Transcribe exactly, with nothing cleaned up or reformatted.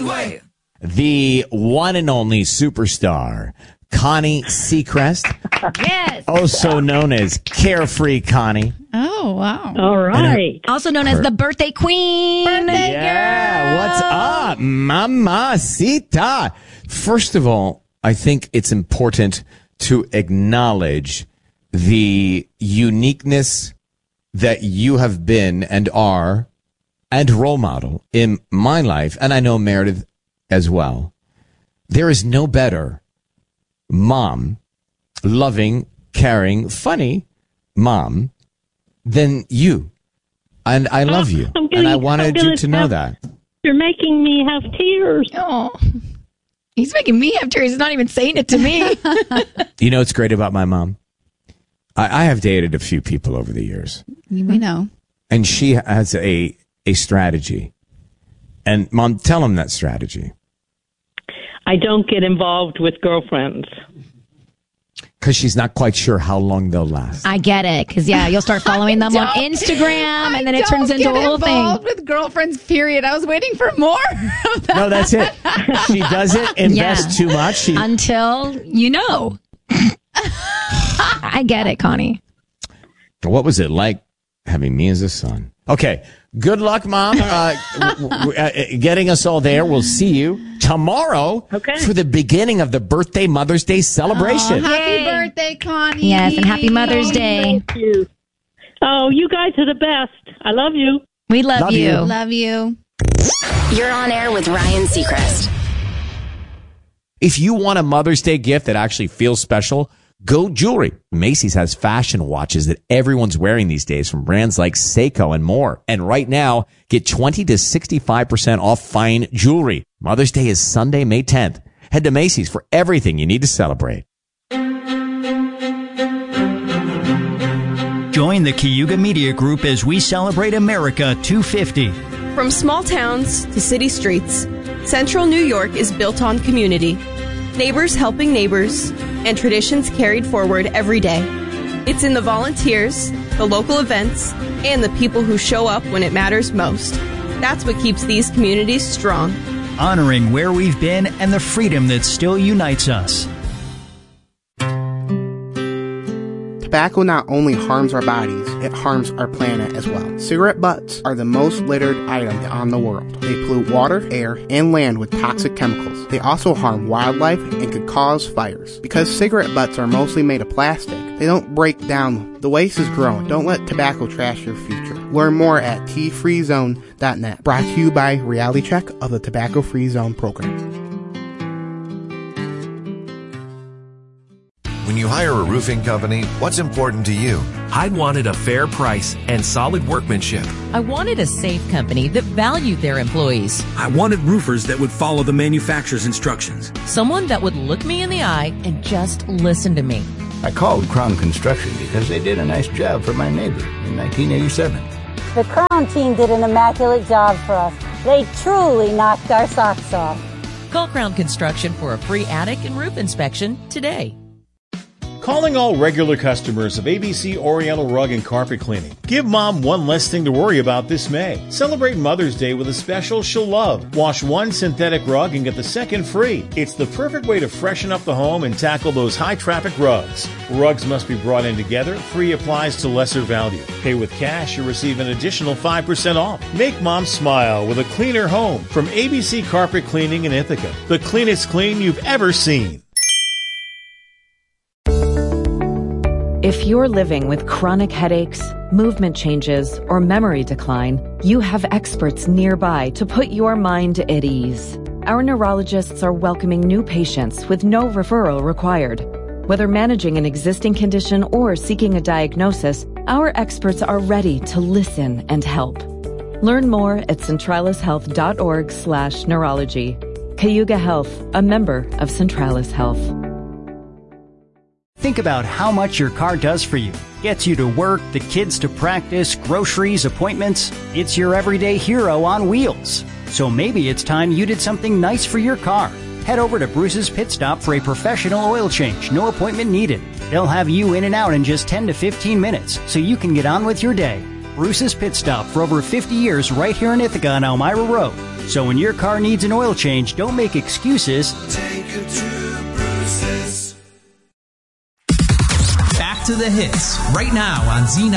way. The one and only superstar, Connie Seacrest. Yes. Also known as Carefree Connie. Oh, wow. All right. Also known as the birthday queen. Birthday yeah, girl. What's up, mamacita? First of all, I think it's important to acknowledge the uniqueness that you have been and are and role model in my life, and I know Meredith as well. There is no better mom, loving, caring, funny mom than you. And I love you. Getting, and I wanted you to know have, that. You're making me have tears. Oh, he's making me have tears. He's not even saying it to me. You know what's great about my mom? I, I have dated a few people over the years. We know. And she has a, a strategy. And Mom, tell him that strategy. I don't get involved with girlfriends. Because she's not quite sure how long they'll last. I get it. Because, yeah, you'll start following them on Instagram, and then it turns into a whole thing. I don't get involved with girlfriends, period. I was waiting for more of that. No, that's it. She doesn't invest yeah. too much. She... Until you know. I get it, Connie. What was it like having me as a son? Okay. Good luck, Mom, uh, w- w- uh, getting us all there. We'll see you tomorrow okay. for the beginning of the birthday Mother's Day celebration. Oh, happy birthday, Connie. Yes, and happy Mother's Day. Thank you. Oh, you guys are the best. I love you. We love, love you. you. Love you. You're on air with Ryan Seacrest. If you want a Mother's Day gift that actually feels special, go jewelry. Macy's has fashion watches that everyone's wearing these days from brands like Seiko and more. And right now, get twenty to sixty-five percent off fine jewelry. Mother's Day is Sunday, May tenth. Head to Macy's for everything you need to celebrate. Join the Cayuga Media Group as we celebrate America two fifty. From small towns to city streets, Central New York is built on community. Neighbors helping neighbors, and traditions carried forward every day. It's in the volunteers, the local events, and the people who show up when it matters most. That's what keeps these communities strong. Honoring where we've been and the freedom that still unites us. Tobacco not only harms our bodies, it harms our planet as well. Cigarette butts are the most littered item on the world. They pollute water, air, and land with toxic chemicals. They also harm wildlife and could cause fires. Because cigarette butts are mostly made of plastic, they don't break down. The waste is growing. Don't let tobacco trash your future. Learn more at T free zone dot net. Brought to you by Reality Check of the Tobacco Free Zone program. When you hire a roofing company, what's important to you? I wanted a fair price and solid workmanship. I wanted a safe company that valued their employees. I wanted roofers that would follow the manufacturer's instructions. Someone that would look me in the eye and just listen to me. I called Crown Construction because they did a nice job for my neighbor in nineteen eighty-seven. The Crown team did an immaculate job for us. They truly knocked our socks off. Call Crown Construction for a free attic and roof inspection today. Calling all regular customers of A B C Oriental Rug and Carpet Cleaning. Give Mom one less thing to worry about this May. Celebrate Mother's Day with a special she'll love. Wash one synthetic rug and get the second free. It's the perfect way to freshen up the home and tackle those high-traffic rugs. Rugs must be brought in together. Free applies to lesser value. Pay with cash, you receive an additional five percent off. Make Mom smile with a cleaner home from A B C Carpet Cleaning in Ithaca. The cleanest clean you've ever seen. If you're living with chronic headaches, movement changes, or memory decline, you have experts nearby to put your mind at ease. Our neurologists are welcoming new patients with no referral required. Whether managing an existing condition or seeking a diagnosis, our experts are ready to listen and help. Learn more at centralishealth.org slash neurology. Cayuga Health, a member of Centralis Health. Think about how much your car does for you. Gets you to work, the kids to practice, groceries, appointments. It's your everyday hero on wheels. So maybe it's time you did something nice for your car. Head over to Bruce's Pit Stop for a professional oil change. No appointment needed. They'll have you in and out in just ten to fifteen minutes so you can get on with your day. Bruce's Pit Stop for over fifty years right here in Ithaca on Elmira Road. So when your car needs an oil change, don't make excuses. Take it to Bruce's. Back to the hits right now on Z